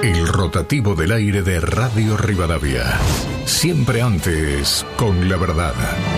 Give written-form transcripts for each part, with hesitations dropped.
El rotativo del aire de Radio Rivadavia. Siempre antes, con la verdad.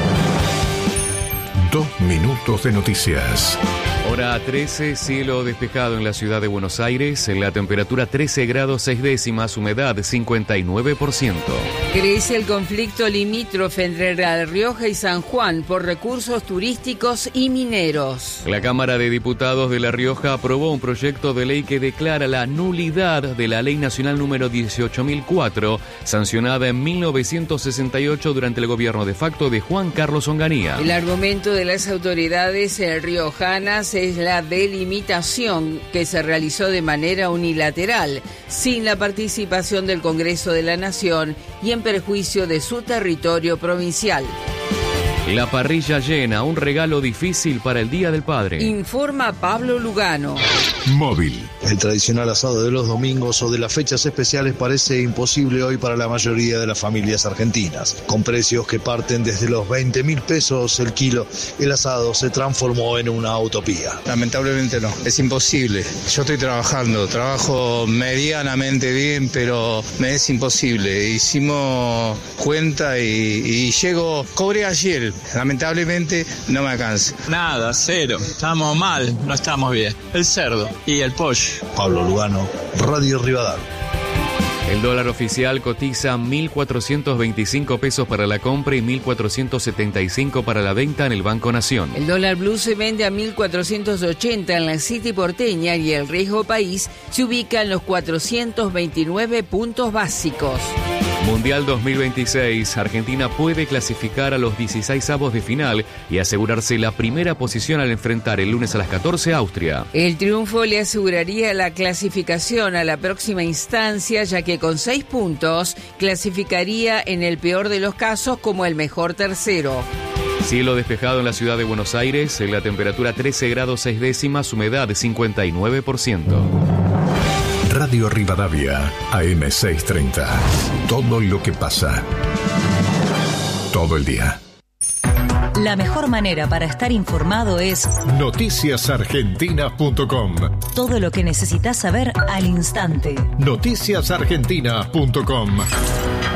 2 minutos de noticias. Hora 13, cielo despejado en la ciudad de Buenos Aires, en la temperatura 13 grados 6 décimas, humedad 59%. Crece el conflicto limítrofe entre La Rioja y San Juan por recursos turísticos y mineros. La Cámara de Diputados de La Rioja aprobó un proyecto de ley que declara la nulidad de la Ley Nacional número 18.004, sancionada en 1968 durante el gobierno de facto de Juan Carlos Onganía. El argumento de las autoridades riojanas es la delimitación que se realizó de manera unilateral, sin la participación del Congreso de la Nación y en perjuicio de su territorio provincial. La parrilla llena, un regalo difícil para el Día del Padre. Informa Pablo Lugano. Móvil. El tradicional asado de los domingos o de las fechas especiales parece imposible hoy para la mayoría de las familias argentinas. Con precios que parten desde los 20.000 pesos el kilo, el asado se transformó en una utopía. Lamentablemente no, es imposible. Yo estoy trabajo medianamente bien, pero me es imposible. Hicimos cuenta y cobré ayer. Lamentablemente no me alcanza. Nada, cero. Estamos mal, no estamos bien. El cerdo y el pollo. Pablo Lugano, Radio Rivadavia. El dólar oficial cotiza 1.425 pesos para la compra y 1.475 para la venta en el Banco Nación. El dólar blue se vende a 1.480 en la City porteña y el riesgo país se ubica en los 429 puntos básicos. Mundial 2026, Argentina puede clasificar a los 16avos de final y asegurarse la primera posición al enfrentar el lunes a las 14 a Austria. El triunfo le aseguraría la clasificación a la próxima instancia, ya que con 6 puntos clasificaría en el peor de los casos como el mejor tercero. Cielo despejado en la ciudad de Buenos Aires, en la temperatura 13 grados 6 décimas, humedad 59%. Radio Rivadavia, AM630. Todo lo que pasa. Todo el día. La mejor manera para estar informado es noticiasargentina.com. Todo lo que necesitas saber al instante. Noticiasargentina.com.